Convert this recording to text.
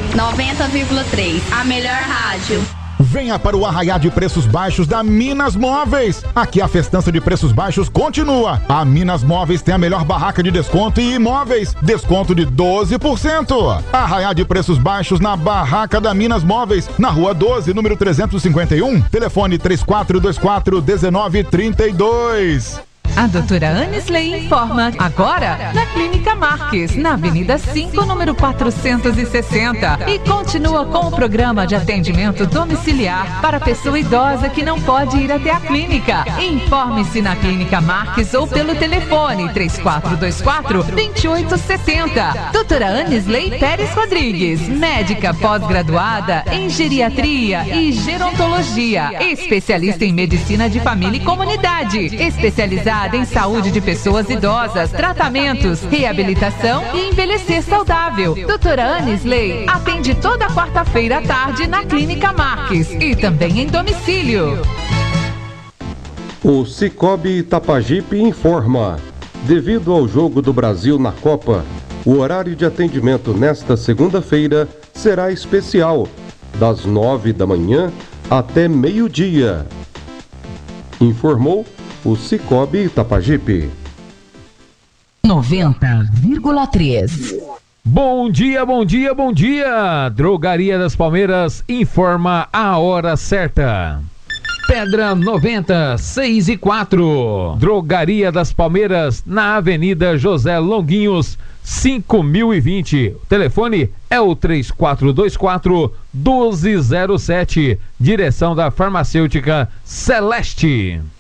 90,3. A melhor rádio. Venha para o arraiá de preços baixos da Minas Móveis. Aqui a festança de preços baixos continua. A Minas Móveis tem a melhor barraca de desconto e imóveis. Desconto de 12%. Arraiá de preços baixos na barraca da Minas Móveis. Na rua 12, número 351. Telefone 3424-1932. A doutora Anisley informa agora na Clínica Marques, na Avenida 5, número 460. E continua com o programa de atendimento domiciliar para pessoa idosa que não pode ir até a clínica. Informe-se na Clínica Marques ou pelo telefone 3424-2870. Doutora Anisley Pérez Rodrigues, médica pós-graduada em geriatria e gerontologia, especialista em medicina de família e comunidade, especializada em saúde de pessoas idosas, tratamentos, reabilitação e envelhecer saudável. Doutora Anisley atende toda quarta-feira à tarde na Clínica Marques e também em domicílio. O Cicobi Itapajipe informa: devido ao jogo do Brasil na Copa, o horário de atendimento nesta segunda-feira será especial, das 9 da manhã até meio-dia. Informou o Cicobi Itapajipe. 90,3. Bom dia, bom dia, bom dia! Drogaria das Palmeiras informa a hora certa. Pedra 90, 6 e 4. Drogaria das Palmeiras, na Avenida José Longuinhos, 5020. O telefone é o 3424-1207. Direção da Farmacêutica Celeste.